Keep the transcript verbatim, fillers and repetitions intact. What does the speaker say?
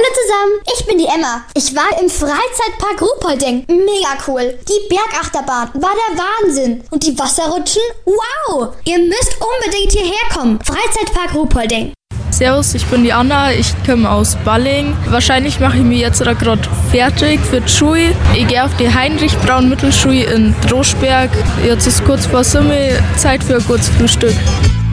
zusammen, ich bin die Emma. Ich war im Freizeitpark Ruhpolding. Mega cool. Die Bergachterbahn war der Wahnsinn. Und die Wasserrutschen? Wow. Ihr müsst unbedingt hierher kommen. Freizeitpark Ruhpolding. Servus, ich bin die Anna, ich komme aus Balling. Wahrscheinlich mache ich mich jetzt gerade fertig für die Schule. Ich gehe auf die Heinrich-Braun-Mittelschule in Droschberg. Jetzt ist kurz vor Summe, Zeit für ein kurzes Frühstück.